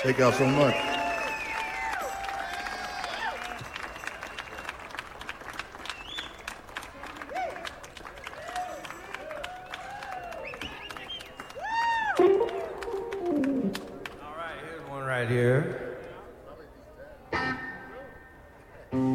Thank y'all so much. All right, here's one right here.